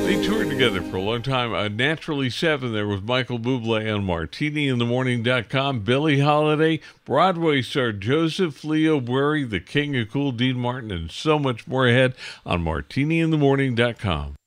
They toured together for a long time. Naturally Seven there with Michael Bublé on MartiniInTheMorning.com. Billie Holiday, Broadway star Joseph Leo Bury, the King of Cool, Dean Martin, and so much more ahead on MartiniInTheMorning.com.